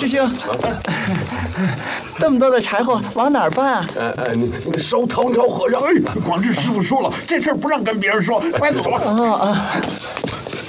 师兄，这么多的柴火往哪儿搬啊？ 你烧唐朝和尚。 广智师傅说了，这事儿不让跟别人说，快走吧。